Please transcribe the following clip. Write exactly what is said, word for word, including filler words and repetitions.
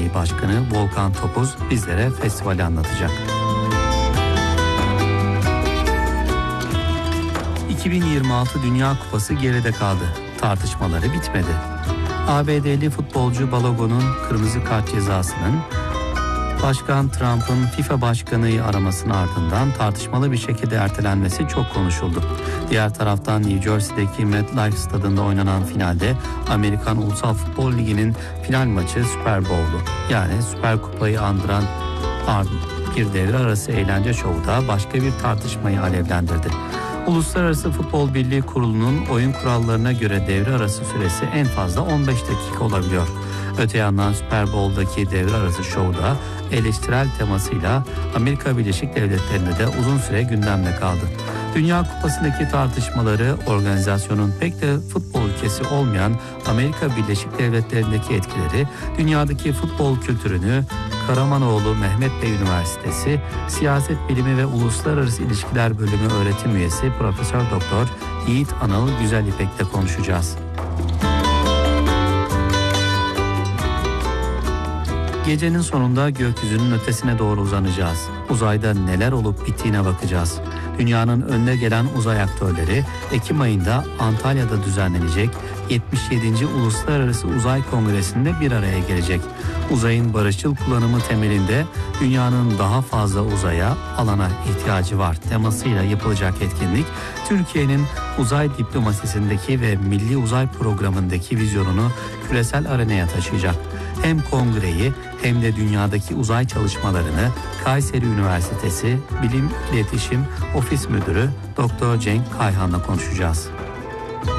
Derneği Başkanı Volkan Topuz bizlere festivali anlatacak. iki bin yirmi altı Dünya Kupası geride kaldı. Tartışmaları bitmedi. A B D'li futbolcu Balogun'un kırmızı kart cezasının Başkan Trump'ın FIFA başkanıyı aramasının ardından tartışmalı bir şekilde ertelenmesi çok konuşuldu. Diğer taraftan New Jersey'deki MetLife stadında oynanan finalde Amerikan Ulusal Futbol Ligi'nin final maçı Super Bowl'du. Yani Süper Kupayı andıran bir devre arası eğlence şovu da başka bir tartışmayı alevlendirdi. Uluslararası Futbol Birliği Kurulu'nun oyun kurallarına göre devre arası süresi en fazla on beş dakika olabiliyor. Öte yandan Super Bowl'daki devre arası şovda eleştirel temasıyla Amerika Birleşik Devletleri'nde de uzun süre gündemde kaldı. Dünya Kupası'ndaki tartışmaları organizasyonun pek de futbol ülkesi olmayan Amerika Birleşik Devletleri'ndeki etkileri, dünyadaki futbol kültürünü Karamanoğlu Mehmet Bey Üniversitesi Siyaset Bilimi ve Uluslararası İlişkiler Bölümü öğretim üyesi Profesör Doktor Yiğit Anıl Güzel İpek'le konuşacağız. Gecenin sonunda gökyüzünün ötesine doğru uzanacağız. Uzayda neler olup bittiğine bakacağız. Dünyanın önde gelen uzay aktörleri Ekim ayında Antalya'da düzenlenecek yetmiş yedinci Uluslararası Uzay Kongresi'nde bir araya gelecek. Uzayın barışçıl kullanımı temelinde dünyanın daha fazla uzaya, alana ihtiyacı var temasıyla yapılacak etkinlik, Türkiye'nin uzay diplomasisindeki ve Milli Uzay Programı'ndaki vizyonunu küresel arenaya taşıyacak. Hem kongreyi hem de dünyadaki uzay çalışmalarını Kayseri Üniversitesi Bilim İletişim Ofis Müdürü Doktor Cenk Kayhan'la konuşacağız.